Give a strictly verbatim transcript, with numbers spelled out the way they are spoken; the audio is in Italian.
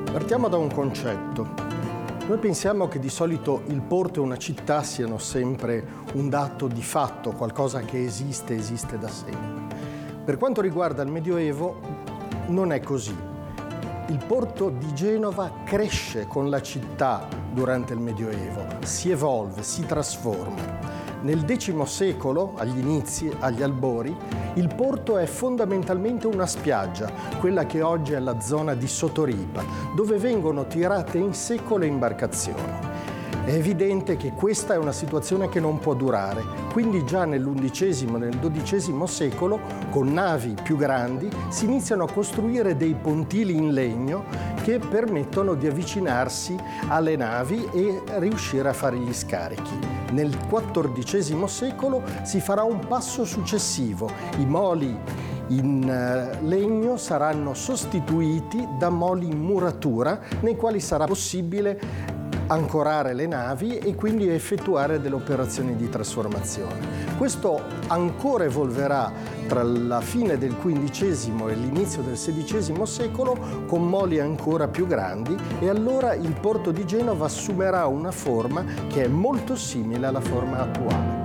Partiamo da un concetto. Noi pensiamo che di solito il porto e una città siano sempre un dato di fatto, qualcosa che esiste, esiste da sempre. Per quanto riguarda il Medioevo, non è così. Il porto di Genova cresce con la città durante il Medioevo, si evolve, si trasforma. Nel X secolo, agli inizi, agli albori, il porto è fondamentalmente una spiaggia, quella che oggi è la zona di Sotoripa, dove vengono tirate in secco le imbarcazioni. È evidente che questa è una situazione che non può durare, quindi già nell'undicesimo e nel dodicesimo secolo, con navi più grandi, si iniziano a costruire dei pontili in legno che permettono di avvicinarsi alle navi e riuscire a fare gli scarichi. Nel quattordicesimo secolo si farà un passo successivo. I moli in legno saranno sostituiti da moli in muratura, nei quali sarà possibile ancorare le navi e quindi effettuare delle operazioni di trasformazione. Questo ancora evolverà tra la fine del quindicesimo e l'inizio del sedicesimo secolo con moli ancora più grandi, e allora il porto di Genova assumerà una forma che è molto simile alla forma attuale.